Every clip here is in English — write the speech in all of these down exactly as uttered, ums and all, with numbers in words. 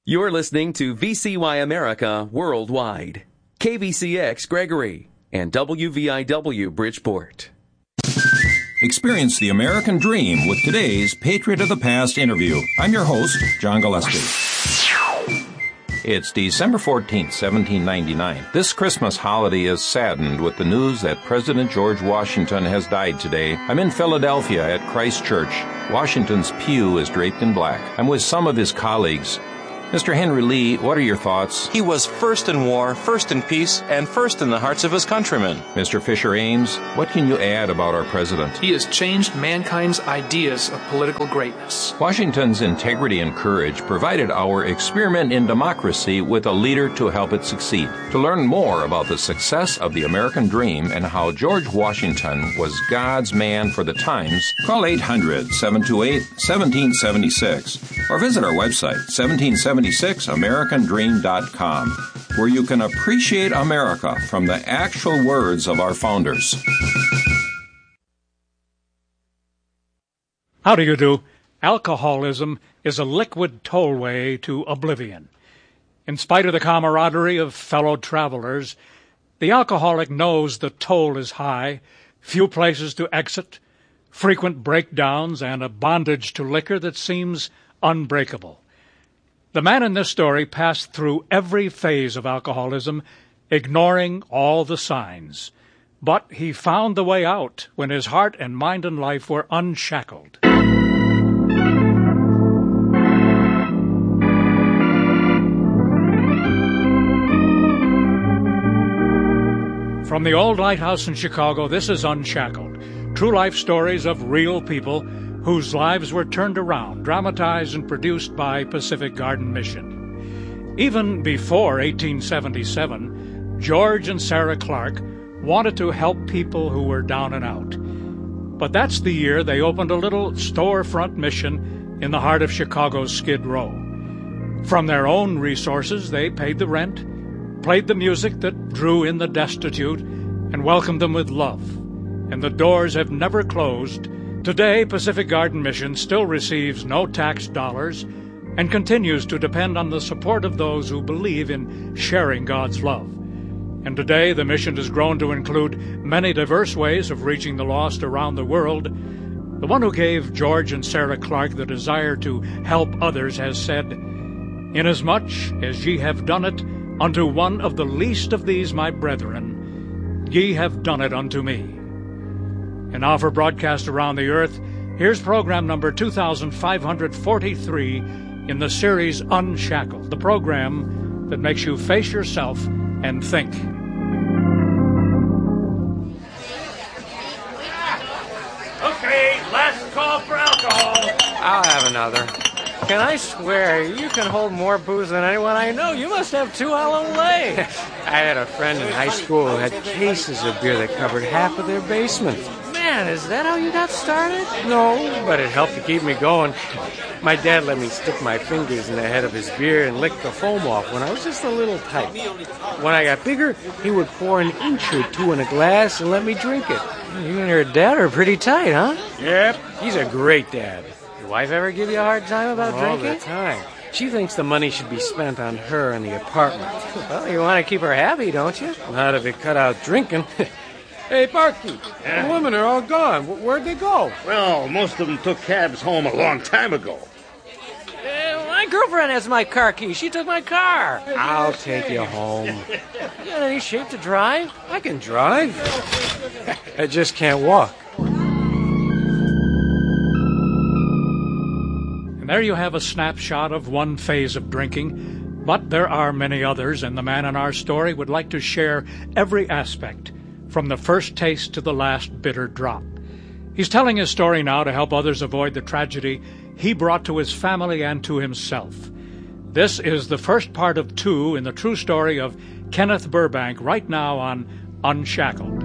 You're listening to V C Y America Worldwide, K V C X Gregory, and W V I W Bridgeport. Experience the American dream with today's Patriot of the Past interview. I'm your host, John Gillespie. It's December fourteenth, seventeen ninety-nine. This Christmas holiday is saddened with the news that President George Washington has died today. I'm in Philadelphia at Christ Church. Washington's pew is draped in black. I'm with some of his colleagues. Mister Henry Lee, what are your thoughts? He was first in war, first in peace, and first in the hearts of his countrymen. Mister Fisher Ames, what can you add about our president? He has changed mankind's ideas of political greatness. Washington's integrity and courage provided our experiment in democracy with a leader to help it succeed. To learn more about the success of the American dream and how George Washington was God's man for the times, call eight hundred, seven two eight, one seven seven six or visit our website, seventeen seventy-six american dream dot com, where you can appreciate America from the actual words of our founders. How do you do? Alcoholism is a liquid tollway to oblivion. In spite of the camaraderie of fellow travelers, the alcoholic knows the toll is high, few places to exit, frequent breakdowns, and a bondage to liquor that seems unbreakable. The man in this story passed through every phase of alcoholism, ignoring all the signs. But he found the way out when his heart and mind and life were unshackled. From the old lighthouse in Chicago, this is Unshackled. True life stories of real people whose lives were turned around, dramatized and produced by Pacific Garden Mission. Even before eighteen seventy-seven, George and Sarah Clark wanted to help people who were down and out. But that's the year they opened a little storefront mission in the heart of Chicago's Skid Row. From their own resources, they paid the rent, played the music that drew in the destitute, and welcomed them with love. And the doors have never closed. Today, Pacific Garden Mission still receives no tax dollars and continues to depend on the support of those who believe in sharing God's love. And today, the mission has grown to include many diverse ways of reaching the lost around the world. The one who gave George and Sarah Clark the desire to help others has said, "Inasmuch as ye have done it unto one of the least of these my brethren, ye have done it unto me." And now for broadcast around the earth, here's program number two thousand five hundred forty-three in the series Unshackled, the program that makes you face yourself and think. Okay, last call for alcohol. I'll have another. Can I swear you can hold more booze than anyone I know? You must have two hollow legs. I had a friend in high school who had cases of beer that covered half of their basement. Man, is that how you got started? No, but it helped to keep me going. My dad let me stick my fingers in the head of his beer and lick the foam off when I was just a little tight. When I got bigger, he would pour an inch or two in a glass and let me drink it. You and your dad are pretty tight, huh? Yep, he's a great dad. Your wife ever give you a hard time about All drinking? All the time. She thinks the money should be spent on her and the apartment. Well, you want to keep her happy, don't you? Not if it cut out drinking. Hey, barkeep, yeah? The women are all gone. Where'd they go? Well, most of them took cabs home a long time ago. Uh, my girlfriend has my car key. She took my car. I'll take you home. You got any shape to drive? I can drive. I just can't walk. And there you have a snapshot of one phase of drinking. But there are many others, and the man in our story would like to share every aspect, from the first taste to the last bitter drop. He's telling his story now to help others avoid the tragedy he brought to his family and to himself. This is the first part of two in the true story of Kenneth Burbank, right now on Unshackled.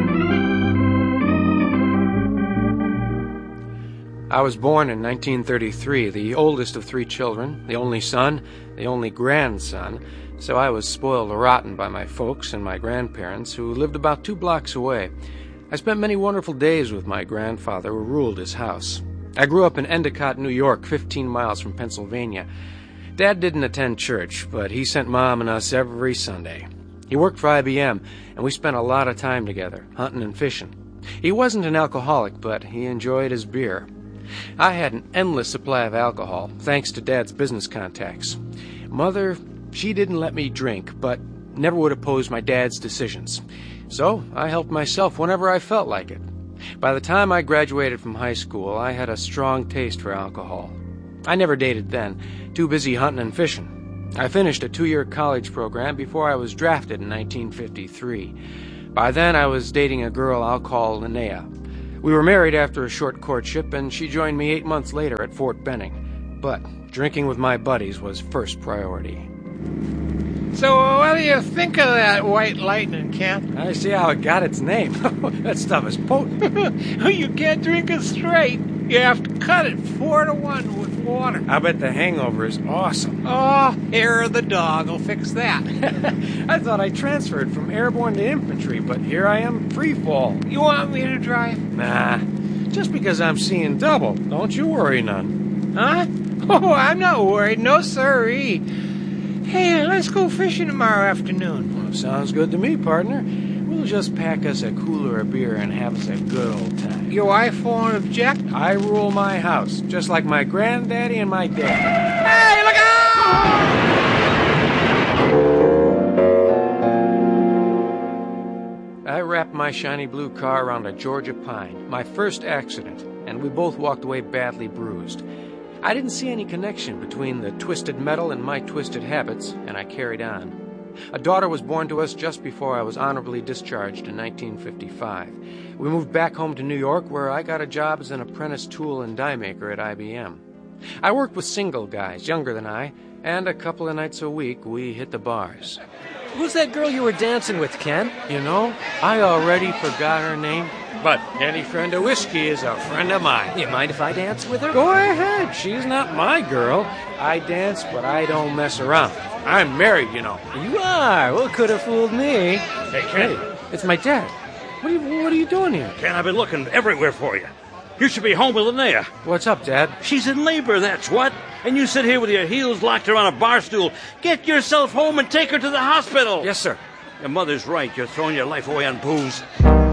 I was born in nineteen thirty-three, the oldest of three children, the only son, the only grandson, so I was spoiled rotten by my folks and my grandparents, who lived about two blocks away. I spent many wonderful days with my grandfather, who ruled his house. I grew up in Endicott, New York, fifteen miles from Pennsylvania. Dad didn't attend church, but he sent Mom and us every Sunday. He worked for I B M, and we spent a lot of time together, hunting and fishing. He wasn't an alcoholic, but he enjoyed his beer. I had an endless supply of alcohol, thanks to Dad's business contacts. Mother, she didn't let me drink, but never would oppose my dad's decisions. So I helped myself whenever I felt like it. By the time I graduated from high school, I had a strong taste for alcohol. I never dated then, too busy hunting and fishing. I finished a two-year college program before I was drafted in nineteen fifty-three. By then, I was dating a girl I'll call Linnea. We were married after a short courtship, and she joined me eight months later at Fort Benning. But drinking with my buddies was first priority. So, uh, what do you think of that white lightning, Ken? I see how it got its name. That stuff is potent. You can't drink it straight. You have to cut it four to one with water. I bet the hangover is awesome. Oh, hair of the dog will fix that. I thought I transferred from airborne to infantry, but here I am, free fall. You want me to drive? Nah, just because I'm seeing double. Don't you worry none. Huh? Oh, I'm not worried. No, sirree. Hey, let's go fishing tomorrow afternoon. Well, sounds good to me, partner. We'll just pack us a cooler of beer and have us a good old time. Your wife won't object? I rule my house, just like my granddaddy and my dad. Hey, look out! I wrapped my shiny blue car around a Georgia pine, my first accident, and we both walked away badly bruised. I didn't see any connection between the twisted metal and my twisted habits, and I carried on. A daughter was born to us just before I was honorably discharged in nineteen fifty-five. We moved back home to New York, where I got a job as an apprentice tool and die maker at I B M. I worked with single guys, younger than I, and a couple of nights a week we hit the bars. Who's that girl you were dancing with, Ken? You know, I already forgot her name, but any friend of whiskey is a friend of mine. You mind if I dance with her? Go ahead. She's not my girl. I dance, but I don't mess around. I'm married, you know. You are? Well, could have fooled me. Hey, Ken. Hey, it's my dad. What are you, what are you doing here? Ken, I've been looking everywhere for you. You should be home with Linnea. What's up, Dad? She's in labor, that's what. And you sit here with your heels locked around a bar stool. Get yourself home and take her to the hospital. Yes, sir. Your mother's right. You're throwing your life away on booze.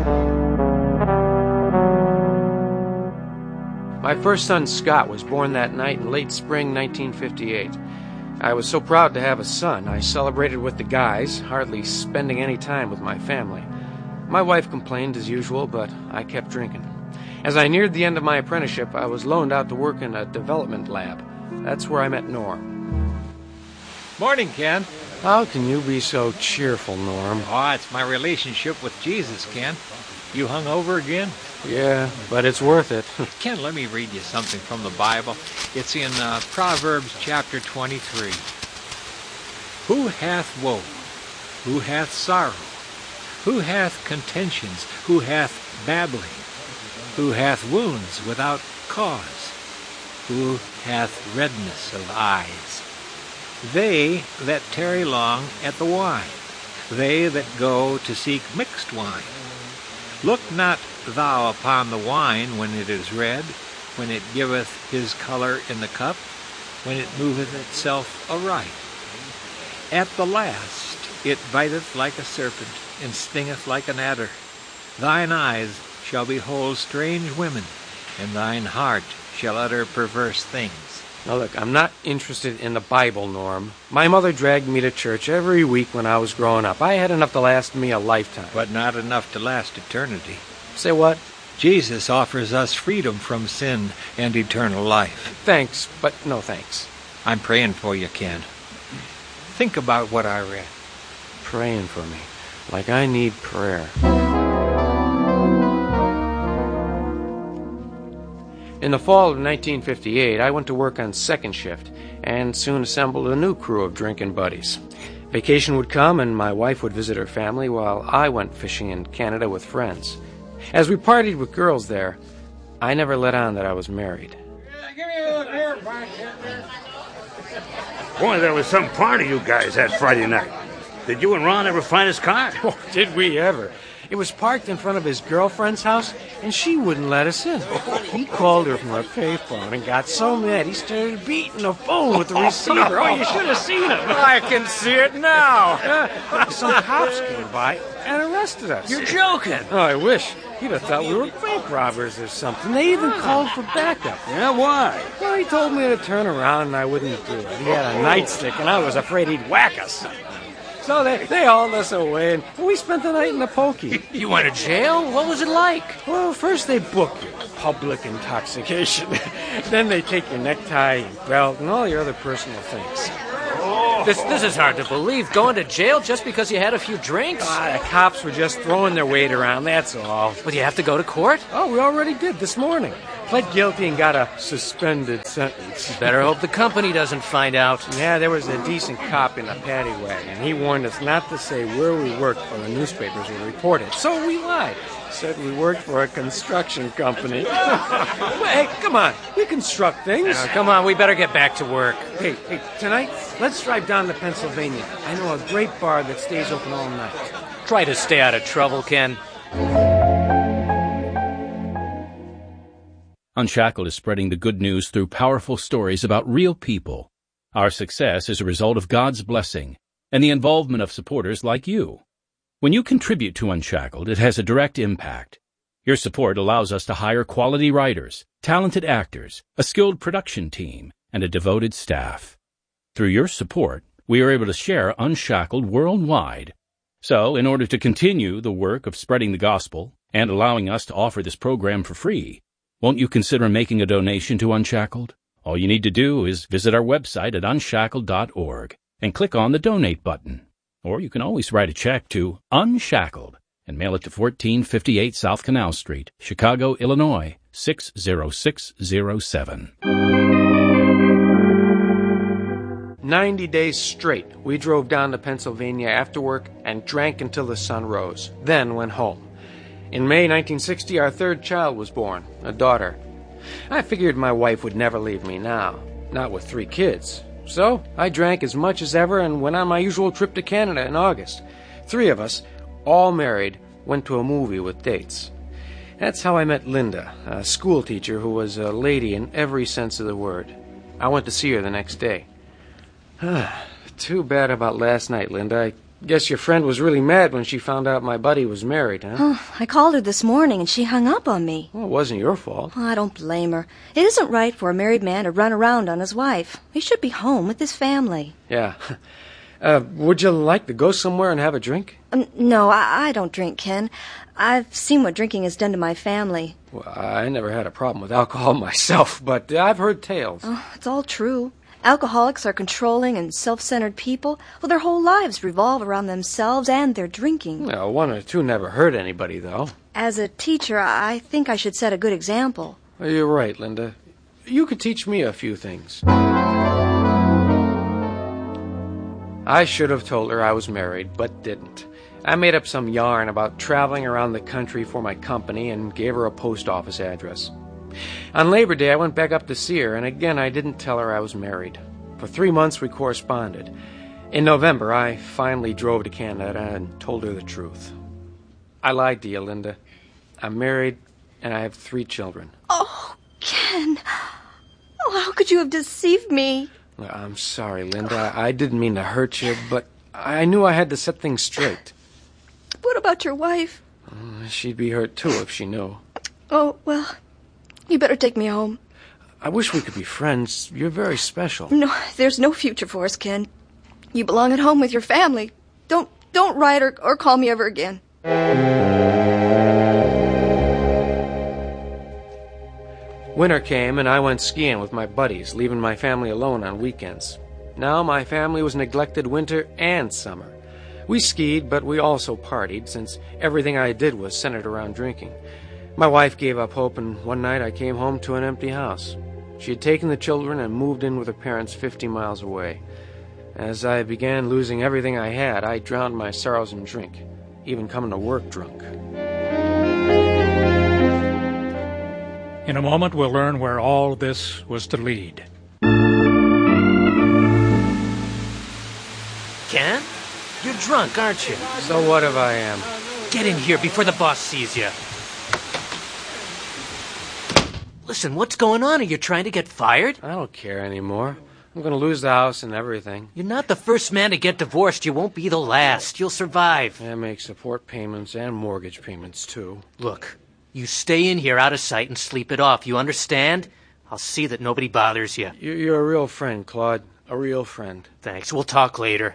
My first son, Scott, was born that night in late spring nineteen fifty-eight. I was so proud to have a son, I celebrated with the guys, hardly spending any time with my family. My wife complained as usual, but I kept drinking. As I neared the end of my apprenticeship, I was loaned out to work in a development lab. That's where I met Norm. Morning, Ken. How can you be so cheerful, Norm? Oh, it's my relationship with Jesus, Ken. You hung over again? Yeah, but it's worth it. Ken, let me read you something from the Bible. It's in uh, Proverbs chapter twenty-three. Who hath woe? Who hath sorrow? Who hath contentions? Who hath babbling? Who hath wounds without cause? Who hath redness of eyes? They that tarry long at the wine, they that go to seek mixed wine. Look not thou upon the wine when it is red, when it giveth his color in the cup, when it moveth itself aright. At the last it biteth like a serpent, and stingeth like an adder. Thine eyes shall behold strange women, and thine heart shall utter perverse things. Now look, I'm not interested in the Bible, Norm. My mother dragged me to church every week when I was growing up. I had enough to last me a lifetime. But not enough to last eternity. Say what? Jesus offers us freedom from sin and eternal life. Thanks, but no thanks. I'm praying for you, Ken. Think about what I read. Praying for me, like I need prayer. In the fall of nineteen fifty-eight, I went to work on second shift and soon assembled a new crew of drinking buddies. Vacation would come and my wife would visit her family while I went fishing in Canada with friends. As we partied with girls there, I never let on that I was married. Give me a little air, bartender. Boy, there was some party you guys had Friday night. Did you and Ron ever find his car? Oh, did we ever? It was parked in front of his girlfriend's house, and she wouldn't let us in. He called her from her payphone and got so mad he started beating the phone with the receiver. Oh, you should have seen him. I can see it now. Some cops came by and arrested us. You're joking. Oh, I wish. He'd have thought we were bank robbers or something. They even called for backup. Yeah, why? Well, he told me to turn around, and I wouldn't do it. He had a nightstick, and I was afraid he'd whack us. So they, they hauled us away, and we spent the night in the pokey. You went to jail? What was it like? Well, first they book you. Public intoxication. Then they take your necktie, your belt, and all your other personal things. This this is hard to believe. Going to jail just because you had a few drinks? Ah, the cops were just throwing their weight around, that's all. Well, you have to go to court? Oh, we already did this morning. Pled guilty and got a suspended sentence. Better hope the company doesn't find out. Yeah, there was a decent cop in a paddy wagon. He warned us not to say where we worked or the newspapers would report it. So we lied. Said we worked for a construction company. Well, hey, come on. We construct things. Now, come on, we better get back to work. Hey, hey, tonight, let's drive down to Pennsylvania. I know a great bar that stays open all night. Try to stay out of trouble, Ken. Unshackled is spreading the good news through powerful stories about real people. Our success is a result of God's blessing and the involvement of supporters like you. When you contribute to Unshackled, it has a direct impact. Your support allows us to hire quality writers, talented actors, a skilled production team, and a devoted staff. Through your support, we are able to share Unshackled worldwide. So, in order to continue the work of spreading the gospel and allowing us to offer this program for free, won't you consider making a donation to Unshackled? All you need to do is visit our website at unshackled dot org and click on the Donate button. Or you can always write a check to Unshackled and mail it to fourteen fifty-eight South Canal Street, Chicago, Illinois, six zero six zero seven. Ninety days straight, we drove down to Pennsylvania after work and drank until the sun rose, then went home. In May nineteen sixty, our third child was born, a daughter. I figured my wife would never leave me now, not with three kids. So I drank as much as ever and went on my usual trip to Canada in August. Three of us, all married, went to a movie with dates. That's how I met Linda, a school teacher who was a lady in every sense of the word. I went to see her the next day. Too bad about last night, Linda. I guess your friend was really mad when she found out my buddy was married, huh? Oh, I called her this morning and she hung up on me. Well, it wasn't your fault. Oh, I don't blame her. It isn't right for a married man to run around on his wife. He should be home with his family. Yeah. Uh, would you like to go somewhere and have a drink? Um, no, I, I don't drink, Ken. I've seen what drinking has done to my family. Well, I never had a problem with alcohol myself, but I've heard tales. Oh, it's all true. Alcoholics are controlling and self-centered people. Well, their whole lives revolve around themselves and their drinking. Well, one or two never hurt anybody, though. As a teacher, I think I should set a good example. Well, you're right, Linda. You could teach me a few things. I should have told her I was married, but didn't. I made up some yarn about traveling around the country for my company and gave her a post office address. On Labor Day, I went back up to see her, and again I didn't tell her I was married. For three months we corresponded. In November, I finally drove to Canada and told her the truth. I lied to you, Linda. I'm married, and I have three children. Oh, Ken. Oh, how could you have deceived me? Well, I'm sorry, Linda. I didn't mean to hurt you, but I knew I had to set things straight. What about your wife? Uh, she'd be hurt, too, if she knew. Oh, well, you better take me home. I wish we could be friends. You're very special. No, there's no future for us, Ken. You belong at home with your family. Don't don't write or, or call me ever again. Winter came, and I went skiing with my buddies, leaving my family alone on weekends. Now my family was neglected winter and summer. We skied, but we also partied, since everything I did was centered around drinking. My wife gave up hope, and one night I came home to an empty house. She had taken the children and moved in with her parents fifty miles away. As I began losing everything I had, I drowned my sorrows in drink, even coming to work drunk. In a moment, we'll learn where all this was to lead. Ken? You're drunk, aren't you? So what if I am? Get in here before the boss sees you. Listen, what's going on? Are you trying to get fired? I don't care anymore. I'm going to lose the house and everything. You're not the first man to get divorced. You won't be the last. You'll survive. I make support payments and mortgage payments, too. Look, you stay in here out of sight and sleep it off. You understand? I'll see that nobody bothers you. You're a real friend, Claude. A real friend. Thanks. We'll talk later.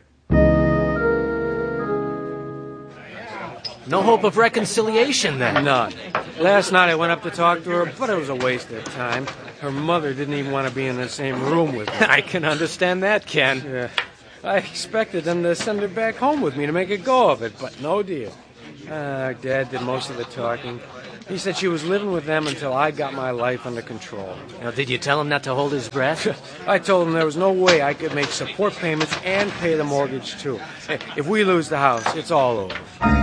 No hope of reconciliation, then? None. Last night I went up to talk to her, but it was a waste of time. Her mother didn't even want to be in the same room with me. I can understand that, Ken. Yeah. I expected them to send her back home with me to make a go of it, but no deal. Uh, Dad did most of the talking. He said she was living with them until I got my life under control. Now, did you tell him not to hold his breath? I told him there was no way I could make support payments and pay the mortgage, too. Hey, if we lose the house, it's all over.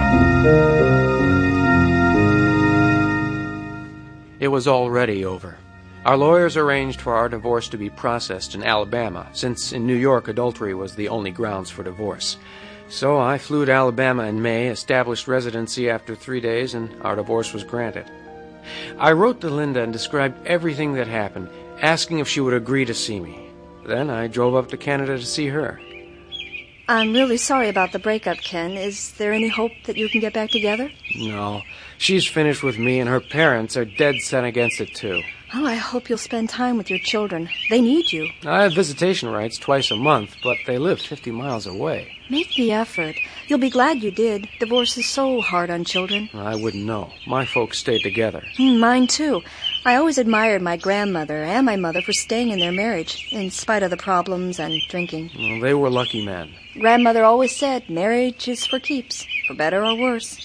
It was already over. Our lawyers arranged for our divorce to be processed in Alabama, since in New York adultery was the only grounds for divorce. So I flew to Alabama in May, established residency after three days, and our divorce was granted. I wrote to Linda and described everything that happened, asking if she would agree to see me. Then I drove up to Canada to see her. I'm really sorry about the breakup, Ken. Is there any hope that you can get back together? No. She's finished with me, and her parents are dead set against it, too. Oh, I hope you'll spend time with your children. They need you. I have visitation rights twice a month, but they live fifty miles away. Make the effort. You'll be glad you did. Divorce is so hard on children. I wouldn't know. My folks stayed together. Mm, mine, too. I always admired my grandmother and my mother for staying in their marriage, in spite of the problems and drinking. Well, they were lucky men. Grandmother always said marriage is for keeps, for better or worse.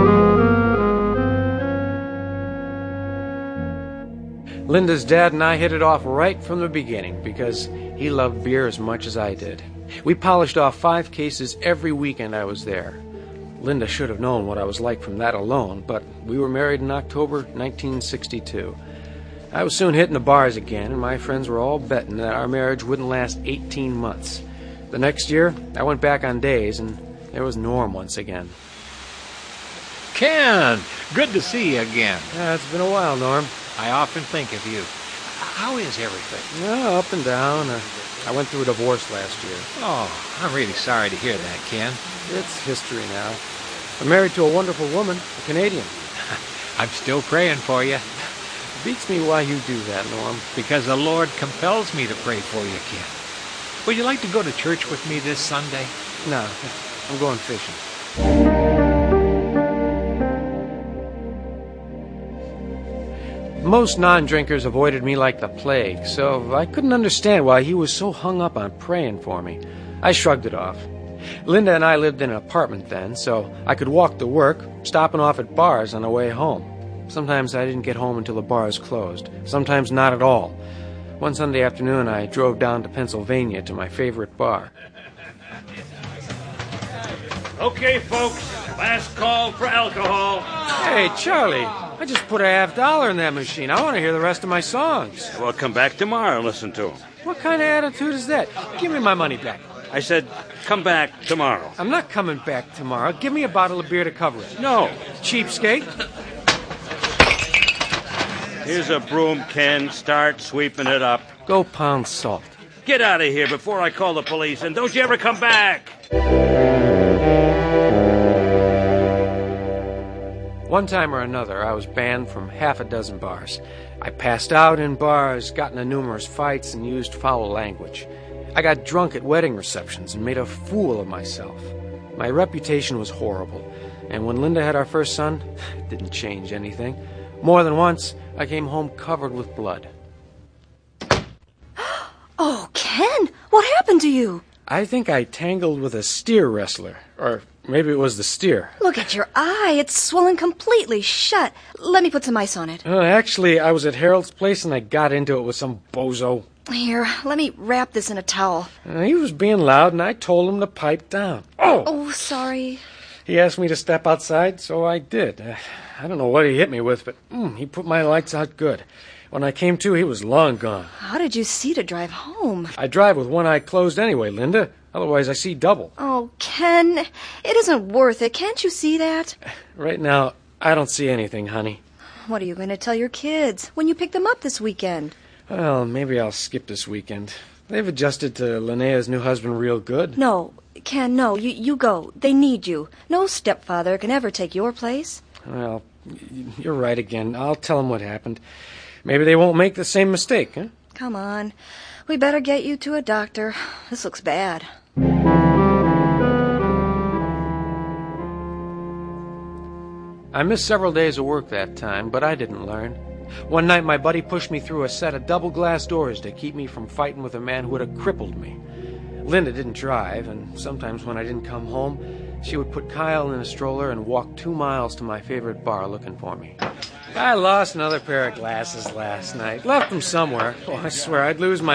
Linda's dad and I hit it off right from the beginning because he loved beer as much as I did. We polished off five cases every weekend I was there. Linda should have known what I was like from that alone, but we were married in October nineteen sixty-two. I was soon hitting the bars again, and my friends were all betting that our marriage wouldn't last eighteen months. The next year, I went back on days, and there was Norm once again. Ken, good to see you again. Yeah, it's been a while, Norm. I often think of you. How is everything? Yeah, up and down. Uh, I went through a divorce last year. Oh, I'm really sorry to hear that, Ken. It's history now. I'm married to a wonderful woman, a Canadian. I'm still praying for you. Beats me why you do that, Norm. Because the Lord compels me to pray for you, Ken. Would you like to go to church with me this Sunday? No, I'm going fishing. Most non-drinkers avoided me like the plague, so I couldn't understand why he was so hung up on praying for me. I shrugged it off. Linda and I lived in an apartment then, so I could walk to work, stopping off at bars on the way home. Sometimes I didn't get home until the bars closed, sometimes not at all. One Sunday afternoon, I drove down to Pennsylvania to my favorite bar. Okay, folks, last call for alcohol. Hey, Charlie, I just put a half dollar in that machine. I want to hear the rest of my songs. Well, come back tomorrow and listen to them. What kind of attitude is that? Give me my money back. I said, come back tomorrow. I'm not coming back tomorrow. Give me a bottle of beer to cover it. No. Cheapskate. Here's a broom, Ken. Start sweeping it up. Go pound salt. Get out of here before I call the police, and don't you ever come back. One time or another, I was banned from half a dozen bars. I passed out in bars, got into numerous fights, and used foul language. I got drunk at wedding receptions and made a fool of myself. My reputation was horrible, and when Linda had our first son, it didn't change anything. More than once, I came home covered with blood. Oh, Ken, what happened to you? I think I tangled with a steer wrestler, or maybe it was the steer. Look at your eye. It's swollen completely shut. Let me put some ice on it. Uh, actually, I was at Harold's place and I got into it with some bozo. Here, let me wrap this in a towel. Uh, he was being loud and I told him to pipe down. Oh! Oh, sorry. He asked me to step outside, so I did. Uh, I don't know what he hit me with, but mm, he put my lights out good. When I came to, he was long gone. How did you see to drive home? I drive with one eye closed anyway, Linda. Otherwise, I see double. Oh, Ken, it isn't worth it. Can't you see that? Right now, I don't see anything, honey. What are you going to tell your kids when you pick them up this weekend? Well, maybe I'll skip this weekend. They've adjusted to Linnea's new husband real good. No, Ken, no. You, you go. They need you. No stepfather can ever take your place. Well, you're right again. I'll tell them what happened. Maybe they won't make the same mistake, huh? Come on. We better get you to a doctor. This looks bad. I missed several days of work that time, but I didn't learn. One night my buddy pushed me through a set of double glass doors to keep me from fighting with a man who would have crippled me. Linda didn't drive, and sometimes when I didn't come home, she would put Kyle in a stroller and walk two miles to my favorite bar looking for me. I lost another pair of glasses last night. Left them somewhere. Oh, I swear I'd lose my